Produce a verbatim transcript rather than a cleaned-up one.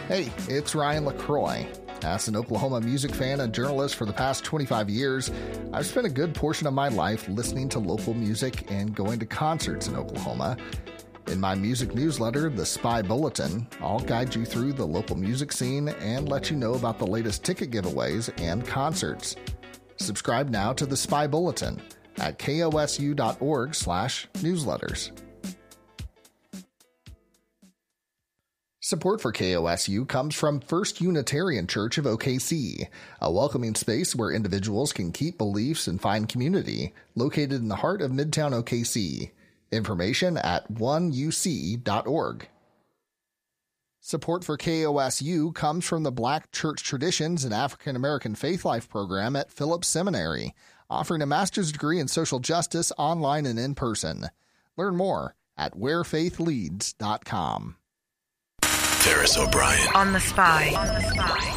Hey, it's Ryan LaCroix. As an Oklahoma music fan and journalist for the past twenty-five years, I've spent a good portion of my life listening to local music and going to concerts in Oklahoma. In my music newsletter, The Spy Bulletin, I'll guide you through the local music scene and let you know about the latest ticket giveaways and concerts. Subscribe now to The Spy Bulletin at kosu.org slash newsletters. Support for K O S U comes from First Unitarian Church of O K C, a welcoming space where individuals can keep beliefs and find community, located in the heart of Midtown O K C. Information at one u c dot org. Support for K O S U comes from the Black Church Traditions and African American Faith Life program at Phillips Seminary, offering a master's degree in social justice online and in person. Learn more at where faith leads dot com. Ferris O'Brien. On the Spy. On the Spy.